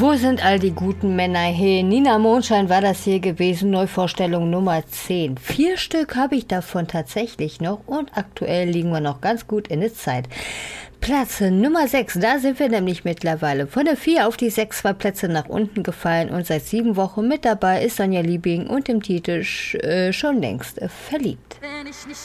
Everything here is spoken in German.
Wo sind all die guten Männer hin? Nina Mondschein war das hier gewesen, Neuvorstellung Nummer 10. 4 Stück habe ich davon tatsächlich noch und aktuell liegen wir noch ganz gut in der Zeit. Platz Nummer 6, da sind wir nämlich mittlerweile. Von der 4 auf die 6 2 Plätze nach unten gefallen und seit 7 Wochen mit dabei ist Sonja Liebing und dem Titel Schon längst verliebt.